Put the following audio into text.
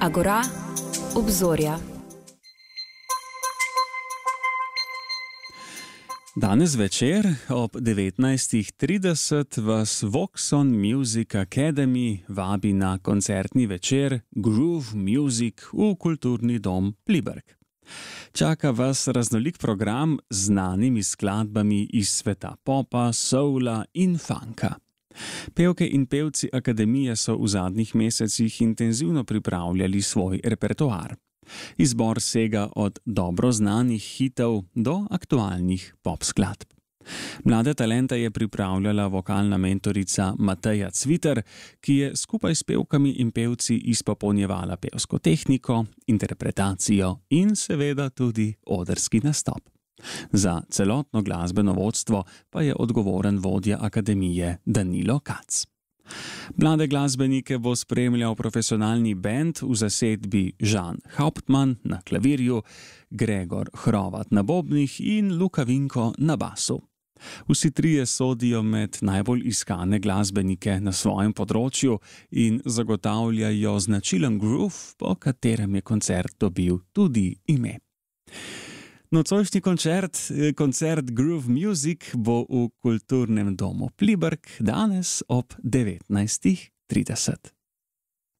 Agora, obzorja. Danes večer ob 19:30 vas Voxon Music Academy vabi na koncertni večer Groove Music v Kulturni dom Pliberk. Čaka vas raznolik program z znanimi skladbami iz sveta popa, soula in funka. Pevke in pevci akademije so v zadnjih mesecih intenzivno pripravljali svoj repertoar. Izbor sega od dobro znanih hitov do aktualnih pop skladb. Mlade talente je pripravljala vokalna mentorica Mateja Cviter, ki je skupaj s pevkami in pevci izpopolnjevala pevsko tehniko, interpretacijo in seveda tudi odrski nastop. Za celotno glasbeno vodstvo pa je odgovoren vodja akademije Danilo Kac. Mlade glasbenike bo spremljal profesionalni bend v zasedbi Žan Hauptmann na klavirju, Gregor Hrovat na bobnih in Luka Vinko na basu. Vsi trije sodijo med najbolj iskane glasbenike na svojem področju in zagotavljajo značilen groove, po katerem je koncert dobil tudi ime. Nocojšnji koncert Groove Music bo v Kulturnem domu Pliberk danes ob 19:30.